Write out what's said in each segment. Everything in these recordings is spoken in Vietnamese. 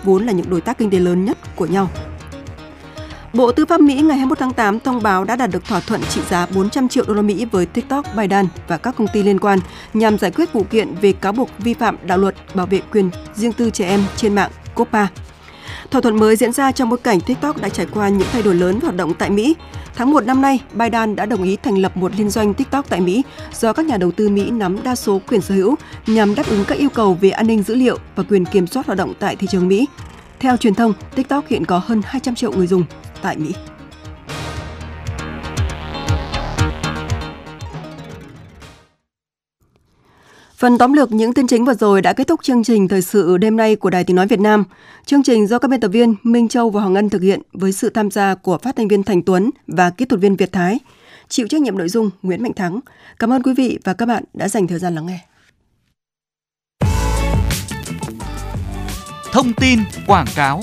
vốn là những đối tác kinh tế lớn nhất của nhau. Bộ Tư pháp Mỹ ngày 21 tháng 8 thông báo đã đạt được thỏa thuận trị giá 400 triệu đô la Mỹ với TikTok, ByteDance và các công ty liên quan nhằm giải quyết vụ kiện về cáo buộc vi phạm đạo luật bảo vệ quyền riêng tư trẻ em trên mạng COPPA. Thỏa thuận mới diễn ra trong bối cảnh TikTok đã trải qua những thay đổi lớn hoạt động tại Mỹ. Tháng 1 năm nay, ByteDance đã đồng ý thành lập một liên doanh TikTok tại Mỹ do các nhà đầu tư Mỹ nắm đa số quyền sở hữu nhằm đáp ứng các yêu cầu về an ninh dữ liệu và quyền kiểm soát hoạt động tại thị trường Mỹ. Theo truyền thông, TikTok hiện có hơn 200 triệu người dùng tại Mỹ. Phần tóm lược những tin chính vừa rồi đã kết thúc chương trình thời sự đêm nay của Đài Tiếng nói Việt Nam. Chương trình do các biên tập viên Minh Châu và Hoàng Ngân thực hiện với sự tham gia của phát thanh viên Thành Tuấn và kỹ thuật viên Việt Thái. Chịu trách nhiệm nội dung Nguyễn Mạnh Thắng. Cảm ơn quý vị và các bạn đã dành thời gian lắng nghe. Thông tin quảng cáo.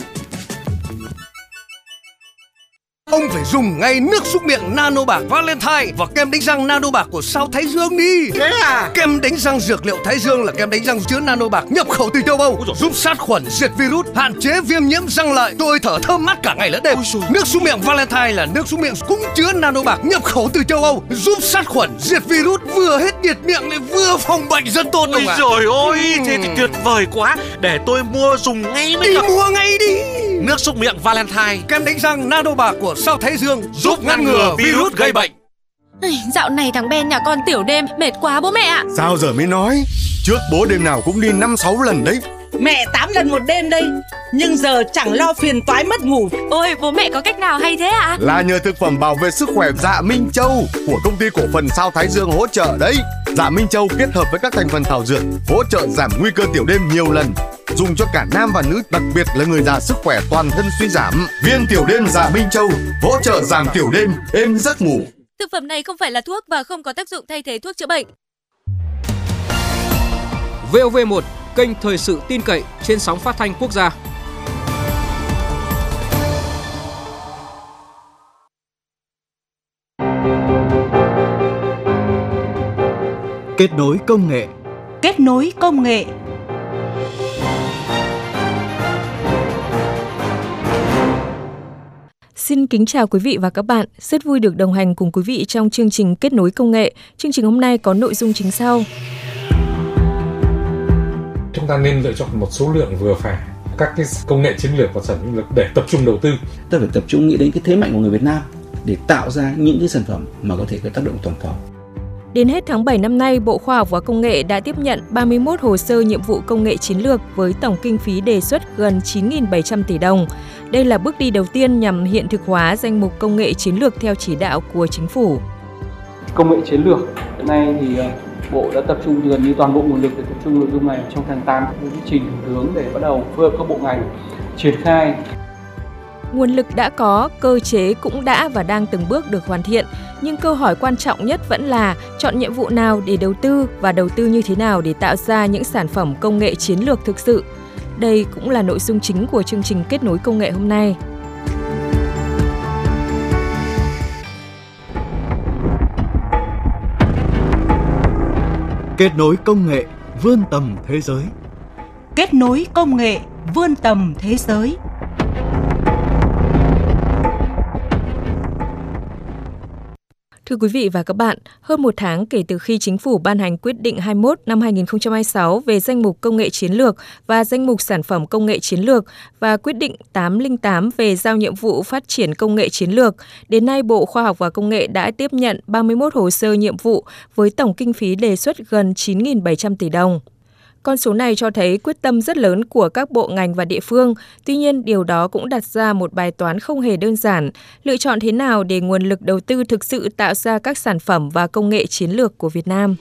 Ông phải dùng ngay nước súc miệng Nano Bạc Valentine và kem đánh răng Nano Bạc của Sao Thái Dương đi. Thế à? Kem đánh răng dược liệu Thái Dương là kem đánh răng chứa Nano Bạc nhập khẩu từ châu Âu, giúp sát khuẩn, diệt virus, hạn chế viêm nhiễm răng lợi. Tôi thở thơm mát cả ngày lẫn đêm. Nước súc miệng Valentine là nước súc miệng cũng chứa Nano Bạc nhập khẩu từ châu Âu, giúp sát khuẩn, diệt virus, vừa hết nhiệt miệng lại vừa phòng bệnh rất tốt. Ôi trời ơi, thế thì tuyệt vời quá. Để tôi mua dùng ngay bây giờ. Mua ngay đi. Nước súc miệng Valentine, kem đánh răng Nano Bạc của Sao Thái Dương giúp ngăn ngừa virus gây bệnh. Dạo này thằng Ben nhà con tiểu đêm mệt quá bố mẹ ạ. Sao giờ mới nói? Trước bố đêm nào cũng đi 5-6 lần đấy. Mẹ 8 lần một đêm đây. Nhưng giờ chẳng lo phiền toái mất ngủ. Ôi bố mẹ có cách nào hay thế ạ? Là nhờ thực phẩm bảo vệ sức khỏe Dạ Minh Châu của công ty cổ phần Sao Thái Dương hỗ trợ đấy. Dạ Minh Châu kết hợp với các thành phần thảo dược hỗ trợ giảm nguy cơ tiểu đêm nhiều lần, dùng cho cả nam và nữ, đặc biệt là người già sức khỏe toàn thân suy giảm. Viên tiểu đêm Dạ Minh Châu hỗ trợ giảm tiểu đêm, êm giấc ngủ. Thực phẩm này không phải là thuốc và không có tác dụng thay thế thuốc chữa bệnh. VOV1, kênh thời sự tin cậy trên sóng phát thanh quốc gia. Kết nối công nghệ. Kết nối công nghệ. Xin kính chào quý vị và các bạn. Rất vui được đồng hành cùng quý vị trong chương trình Kết nối công nghệ. Chương trình hôm nay có nội dung chính sau. Chúng ta nên lựa chọn một số lượng vừa phải các cái công nghệ chiến lược và sản phẩm lực để tập trung đầu tư. Ta phải tập trung nghĩ đến cái thế mạnh của người Việt Nam để tạo ra những cái sản phẩm mà có thể có tác động toàn cầu. Đến hết tháng 7 năm nay, Bộ Khoa học và Công nghệ đã tiếp nhận 31 hồ sơ nhiệm vụ công nghệ chiến lược với tổng kinh phí đề xuất gần 9.700 tỷ đồng. Đây là bước đi đầu tiên nhằm hiện thực hóa danh mục công nghệ chiến lược theo chỉ đạo của Chính phủ. Công nghệ chiến lược, hiện nay thì Bộ đã tập trung gần như toàn bộ nguồn lực để tập trung nội dung này trong tháng 8 với trình Thủ tướng để bắt đầu phối hợp các bộ ngành triển khai. Nguồn lực đã có, cơ chế cũng đã và đang từng bước được hoàn thiện, nhưng câu hỏi quan trọng nhất vẫn là chọn nhiệm vụ nào để đầu tư và đầu tư như thế nào để tạo ra những sản phẩm công nghệ chiến lược thực sự. Đây cũng là nội dung chính của chương trình Kết nối công nghệ hôm nay. Kết nối công nghệ vươn tầm thế giới. Kết nối công nghệ vươn tầm thế giới. Thưa quý vị và các bạn, hơn một tháng kể từ khi Chính phủ ban hành quyết định 21 năm 2026 về danh mục công nghệ chiến lược và danh mục sản phẩm công nghệ chiến lược và quyết định 808 về giao nhiệm vụ phát triển công nghệ chiến lược, đến nay Bộ Khoa học và Công nghệ đã tiếp nhận 31 hồ sơ nhiệm vụ với tổng kinh phí đề xuất gần 9.700 tỷ đồng. Con số này cho thấy quyết tâm rất lớn của các bộ ngành và địa phương. Tuy nhiên, điều đó cũng đặt ra một bài toán không hề đơn giản. Lựa chọn thế nào để nguồn lực đầu tư thực sự tạo ra các sản phẩm và công nghệ chiến lược của Việt Nam?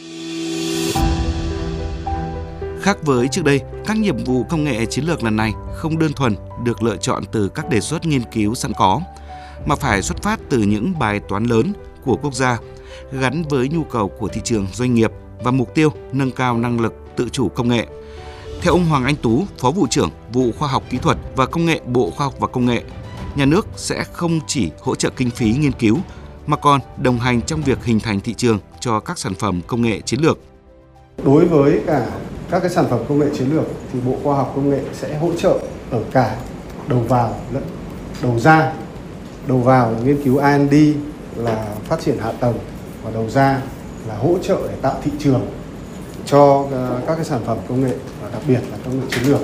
Khác với trước đây, các nhiệm vụ công nghệ chiến lược lần này không đơn thuần được lựa chọn từ các đề xuất nghiên cứu sẵn có, mà phải xuất phát từ những bài toán lớn của quốc gia, gắn với nhu cầu của thị trường doanh nghiệp và mục tiêu nâng cao năng lực tự chủ công nghệ. Theo ông Hoàng Anh Tú, Phó Vụ trưởng Vụ Khoa học Kỹ thuật và Công nghệ Bộ Khoa học và Công nghệ, nhà nước sẽ không chỉ hỗ trợ kinh phí nghiên cứu mà còn đồng hành trong việc hình thành thị trường cho các sản phẩm công nghệ chiến lược. Đối với cả các cái sản phẩm công nghệ chiến lược thì Bộ Khoa học Công nghệ sẽ hỗ trợ ở cả đầu vào lẫn đầu ra. Đầu vào là nghiên cứu R&D là phát triển hạ tầng, và đầu ra là hỗ trợ để tạo thị trường cho các cái sản phẩm công nghệ, và đặc biệt là công nghệ chiến lược.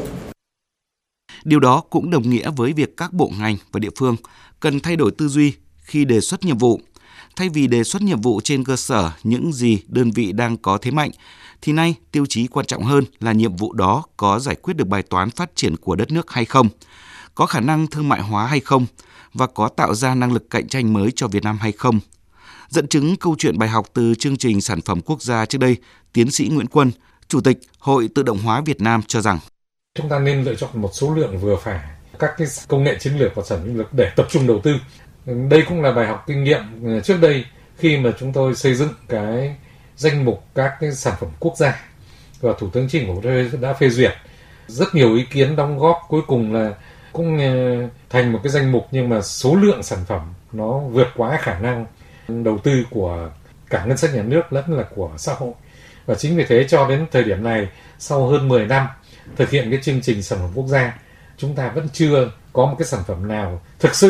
Điều đó cũng đồng nghĩa với việc các bộ ngành và địa phương cần thay đổi tư duy khi đề xuất nhiệm vụ. Thay vì đề xuất nhiệm vụ trên cơ sở những gì đơn vị đang có thế mạnh, thì nay tiêu chí quan trọng hơn là nhiệm vụ đó có giải quyết được bài toán phát triển của đất nước hay không, có khả năng thương mại hóa hay không, và có tạo ra năng lực cạnh tranh mới cho Việt Nam hay không. Dẫn chứng câu chuyện bài học từ chương trình sản phẩm quốc gia trước đây, tiến sĩ Nguyễn Quân, Chủ tịch Hội Tự động hóa Việt Nam cho rằng chúng ta nên lựa chọn một số lượng vừa phải các cái công nghệ chiến lược và sản phẩm chiến lược để tập trung đầu tư. Đây cũng là bài học kinh nghiệm trước đây khi mà chúng tôi xây dựng cái danh mục các cái sản phẩm quốc gia và Thủ tướng Chính phủ đã phê duyệt. Rất nhiều ý kiến đóng góp, cuối cùng là cũng thành một cái danh mục, nhưng mà số lượng sản phẩm nó vượt quá khả năng đầu tư của cả ngân sách nhà nước lẫn là của xã hội. Và chính vì thế cho đến thời điểm này, sau hơn 10 năm thực hiện cái chương trình sản phẩm quốc gia, chúng ta vẫn chưa có một cái sản phẩm nào thực sự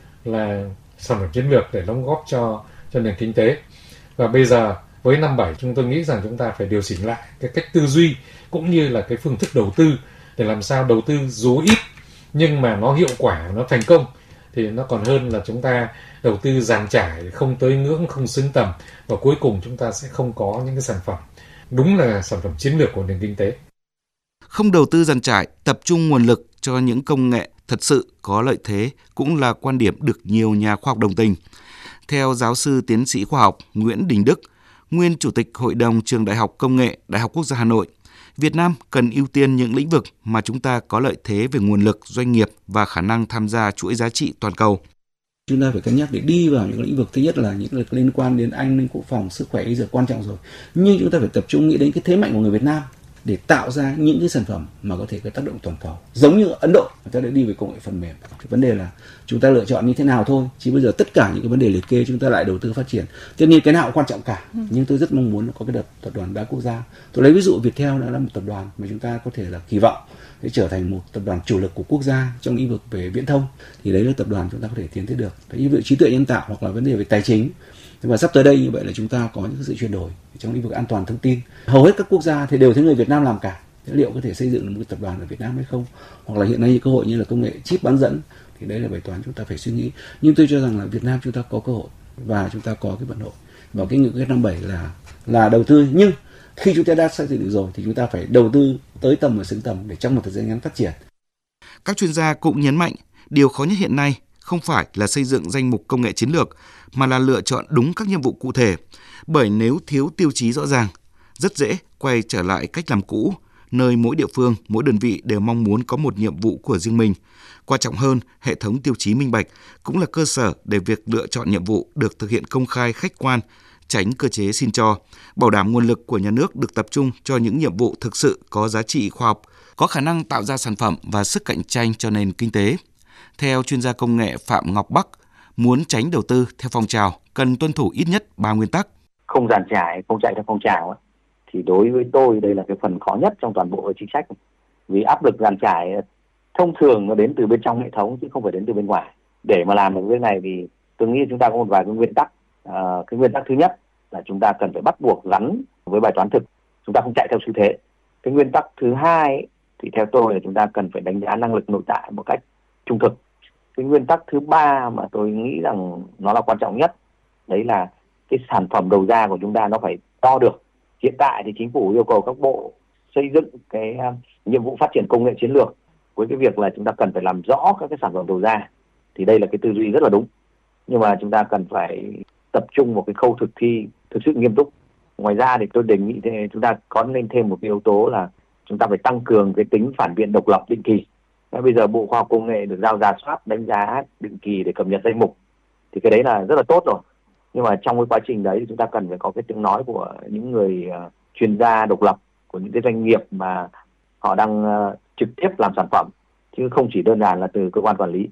là sản phẩm chiến lược để đóng góp cho nền kinh tế. Và bây giờ với năm 7, chúng tôi nghĩ rằng chúng ta phải điều chỉnh lại cái cách tư duy cũng như là cái phương thức đầu tư để làm sao đầu tư dù ít nhưng mà nó hiệu quả, nó thành công, thì nó còn hơn là chúng ta đầu tư dàn trải, không tới ngưỡng, không xứng tầm, và cuối cùng chúng ta sẽ không có những cái sản phẩm đúng là sản phẩm chiến lược của nền kinh tế. Không đầu tư dàn trải, tập trung nguồn lực cho những công nghệ thật sự có lợi thế cũng là quan điểm được nhiều nhà khoa học đồng tình. Theo giáo sư tiến sĩ khoa học Nguyễn Đình Đức, nguyên Chủ tịch Hội đồng Trường Đại học Công nghệ Đại học Quốc gia Hà Nội, Việt Nam cần ưu tiên những lĩnh vực mà chúng ta có lợi thế về nguồn lực, doanh nghiệp và khả năng tham gia chuỗi giá trị toàn cầu. Chúng ta phải cân nhắc để đi vào những lĩnh vực, thứ nhất là những lĩnh vực liên quan đến an ninh quốc phòng, sức khỏe y dược quan trọng rồi. Nhưng chúng ta phải tập trung nghĩ đến cái thế mạnh của người Việt Nam để tạo ra những cái sản phẩm mà có thể có tác động toàn cầu. Giống như Ấn Độ, người ta đã đi về công nghệ phần mềm. Cái vấn đề là chúng ta lựa chọn như thế nào thôi. Chứ bây giờ tất cả những cái vấn đề liệt kê chúng ta lại đầu tư phát triển. Tất nhiên cái nào cũng quan trọng cả. Nhưng tôi rất mong muốn có cái tập đoàn đa quốc gia. Tôi lấy ví dụ Viettel là một tập đoàn mà chúng ta có thể là kỳ vọng để trở thành một tập đoàn chủ lực của quốc gia trong lĩnh vực về viễn thông. Thì đấy là tập đoàn chúng ta có thể tiến tới được. Ví dụ trí tuệ nhân tạo hoặc là vấn đề về tài chính. Và sắp tới đây như vậy là chúng ta có những sự chuyển đổi trong lĩnh vực an toàn thông tin. Hầu hết các quốc gia thì đều thấy người Việt Nam làm cả. Thế liệu có thể xây dựng được một tập đoàn ở Việt Nam hay không? Hoặc là hiện nay những cơ hội như là công nghệ chip bán dẫn, thì đấy là bài toán chúng ta phải suy nghĩ. Nhưng tôi cho rằng là Việt Nam chúng ta có cơ hội và chúng ta có cái vận hội. Và cái nghị quyết 57 là đầu tư. Nhưng khi chúng ta đã xây dựng được rồi thì chúng ta phải đầu tư tới tầm và xứng tầm để trong một thời gian ngắn phát triển. Các chuyên gia cũng nhấn mạnh điều khó nhất hiện nay không phải là xây dựng danh mục công nghệ chiến lược, mà là lựa chọn đúng các nhiệm vụ cụ thể. Bởi nếu thiếu tiêu chí rõ ràng, rất dễ quay trở lại cách làm cũ, nơi mỗi địa phương, mỗi đơn vị đều mong muốn có một nhiệm vụ của riêng mình. Quan trọng hơn, hệ thống tiêu chí minh bạch cũng là cơ sở để việc lựa chọn nhiệm vụ được thực hiện công khai, khách quan, tránh cơ chế xin cho, bảo đảm nguồn lực của nhà nước được tập trung cho những nhiệm vụ thực sự có giá trị khoa học, có khả năng tạo ra sản phẩm và sức cạnh tranh cho nền kinh tế. Theo chuyên gia công nghệ Phạm Ngọc Bắc, muốn tránh đầu tư theo phong trào cần tuân thủ ít nhất 3 nguyên tắc. Không dàn trải, không chạy theo phong trào thì đối với tôi đây là cái phần khó nhất trong toàn bộ chính sách. Vì áp lực dàn trải thông thường nó đến từ bên trong hệ thống chứ không phải đến từ bên ngoài. Để mà làm được việc này thì tôi nghĩ chúng ta có một vài cái nguyên tắc. Cái nguyên tắc thứ nhất là chúng ta cần phải bắt buộc gắn với bài toán thực, chúng ta không chạy theo xu thế. Cái nguyên tắc thứ hai thì theo tôi là chúng ta cần phải đánh giá năng lực nội tại một cách trung thực. Cái nguyên tắc thứ ba mà tôi nghĩ rằng nó là quan trọng nhất, đấy là cái sản phẩm đầu ra của chúng ta nó phải đo được. Hiện tại thì chính phủ yêu cầu các bộ xây dựng cái nhiệm vụ phát triển công nghệ chiến lược với cái việc là chúng ta cần phải làm rõ các cái sản phẩm đầu ra. Thì đây là cái tư duy rất là đúng. Nhưng mà chúng ta cần phải tập trung vào cái khâu thực thi thực sự nghiêm túc. Ngoài ra thì tôi đề nghị chúng ta có nên thêm một cái yếu tố là chúng ta phải tăng cường cái tính phản biện độc lập định kỳ. Bây giờ Bộ Khoa học Công nghệ được giao rà soát, đánh giá định kỳ để cập nhật danh mục. Thì cái đấy là rất là tốt rồi. Nhưng mà trong cái quá trình đấy thì chúng ta cần phải có cái tiếng nói của những người chuyên gia độc lập, của những cái doanh nghiệp mà họ đang trực tiếp làm sản phẩm, chứ không chỉ đơn giản là từ cơ quan quản lý.